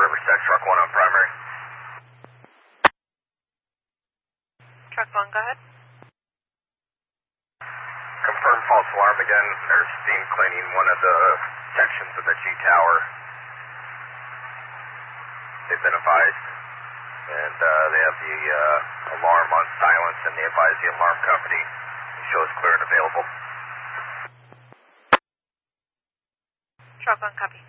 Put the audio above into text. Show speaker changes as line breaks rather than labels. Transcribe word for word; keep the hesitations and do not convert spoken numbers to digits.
Riverside, truck one on primary.
Truck one, go ahead.
Confirm false alarm again. There's steam cleaning one of the sections of the G tower. They've been advised. And uh, they have the uh, alarm on silence, and they advise the alarm company. The show is clear and available.
Truck one, copy.